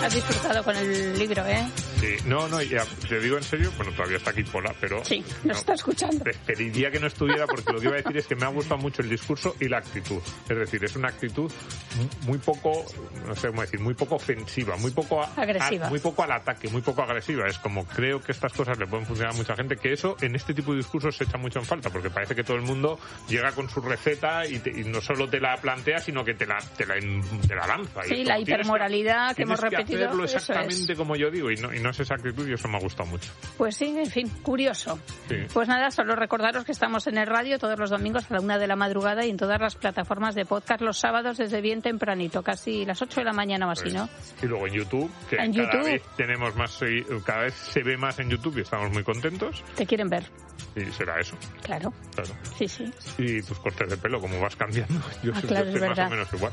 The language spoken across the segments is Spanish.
Has disfrutado con el libro, ¿eh? Sí, no, ya, te digo en serio, bueno, todavía está aquí Pola, pero... Sí, nos está escuchando. Preferiría que no estuviera, porque lo que iba a decir es que me ha gustado mucho el discurso y la actitud. Es decir, es una actitud muy poco, no sé cómo decir, muy poco ofensiva, muy poco agresiva. Muy poco al ataque, muy poco agresiva. Es como, creo que estas cosas le pueden funcionar a mucha gente, que eso en este tipo de discursos se echa mucho en falta, porque parece que todo el mundo llega con su receta y no solo te la plantea, sino que te la lanza. Sí, la hipermoralidad que hemos repetido. Tienes que hacerlo exactamente como yo digo, y no es esa actitud, y eso me ha gustado mucho. Pues sí, en fin, curioso. Sí. Pues nada, solo recordaros que estamos en el radio todos los domingos a la 1 de la madrugada y en todas las plataformas de podcast los sábados desde bien tempranito, casi las 8 de la mañana o así, ¿no? Y luego en YouTube, que vez tenemos más, cada vez se ve más en YouTube y estamos muy contentos. ¿Te quieren ver? Sí, será eso. Claro. Sí. Y tus cortes de pelo, como vas cambiando. Yo claro, es verdad. Más o menos igual.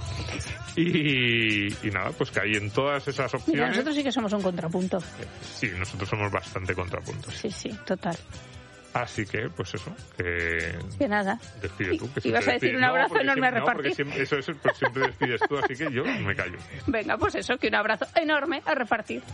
Y nada, pues que hay en todas esas opciones. Mira, nosotros sí que somos un contrapunto. Sí, nosotros somos bastante contrapuntos. Sí, total. Así que, pues eso, que nada. Despide tú. Y vas a decir un abrazo enorme a repartir. Eso es, pues siempre despides tú, así que yo me callo. Venga, pues eso, que un abrazo enorme a repartir.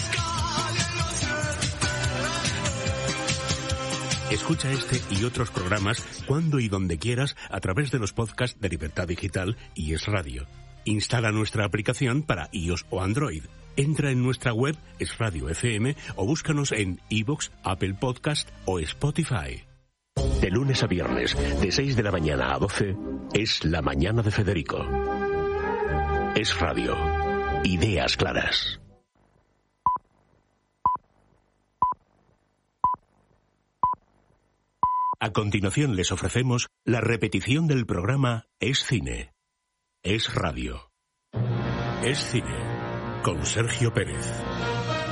Escucha este y otros programas cuando y donde quieras a través de los podcasts de Libertad Digital y Es Radio. Instala nuestra aplicación para iOS o Android. Entra en nuestra web, Es Radio FM, o búscanos en iVoox, Apple Podcast o Spotify. De lunes a viernes, de 6 de la mañana a 12, es La Mañana de Federico. Es Radio. Ideas claras. A continuación les ofrecemos la repetición del programa Es Cine. Es Radio. Es Cine. Con Sergio Pérez.